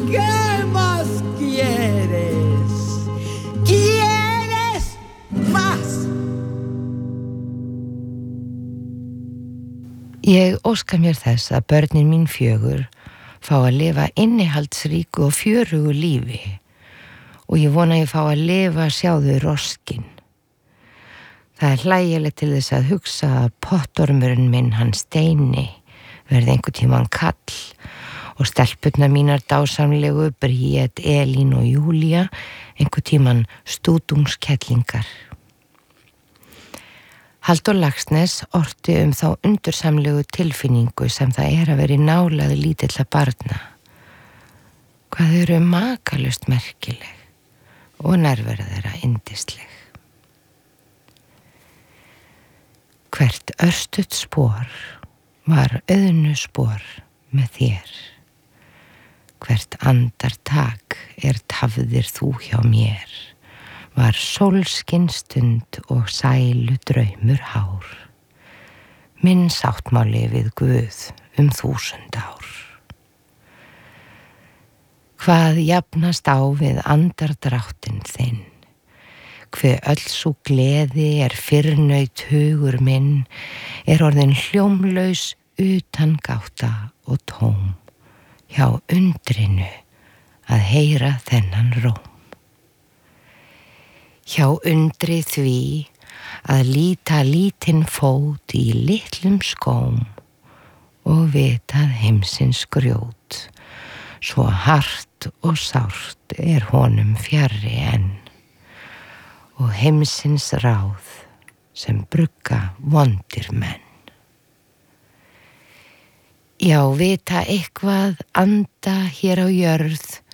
¿qué más quieres? ¿Quieres más? Ég óska mér þess að börnin mín 4 fá að lifa innihaldsríku og fjörugu lífi og ég vona ég fá að lifa sjáðu roskin. Það hlægilegt til þess að hugsa að pottormurinn minn, hann Steini, verði einhver tímann kall og stelpurnar mínar dásamlegu Bríet, Elín og Júlía einhver tímann stúdungskellingar. Halldór Laxness orti þá undursamlegu tilfinningu sem það að vera í nálægð lítilla barna. Hvað þau eru makalust merkileg og nærvera þeirra yndisleg. Hvert örstutt spor var auðnu spor með þér. Hvert andartak tafðir þú hjá mér. Var sólskinstund og sælu draumur hár. Minn sáttmáli við Guð 1000 ár. Hvað jafnast á við andardráttinn þinn? Hve öll sú gleði fyrrnaut hugur minn orðin hljómlaus utan gátta og tóm. Hjá undrinu að heyra þennan róm. Hjá undri því að líta lítinn fót í litlum skóm og vitað heimsins grjót, svo hart og sárt honum fjarri enn, og heimsins ráð sem brugga vondir menn. Já, vita eitthvað anda hér á jörð